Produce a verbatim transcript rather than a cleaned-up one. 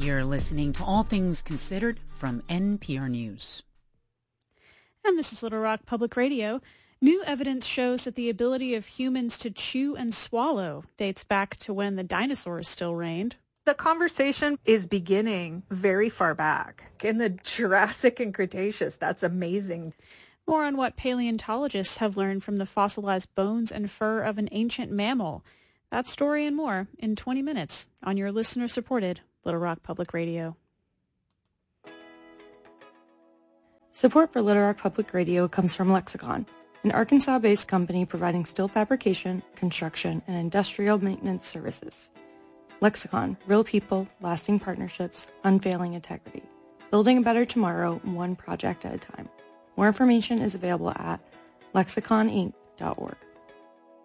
You're listening to All Things Considered from N P R News. And this is Little Rock Public Radio. New evidence shows that the ability of humans to chew and swallow dates back to when the dinosaurs still reigned. The conversation is beginning very far back in the Jurassic and Cretaceous. That's amazing. More on what paleontologists have learned from the fossilized bones and fur of an ancient mammal. That story and more in twenty minutes on your listener-supported Little Rock Public Radio. Support for Little Rock Public Radio comes from Lexicon, an Arkansas-based company providing steel fabrication, construction, and industrial maintenance services. Lexicon, real people, lasting partnerships, unfailing integrity. Building a better tomorrow, one project at a time. More information is available at lexicon inc dot org.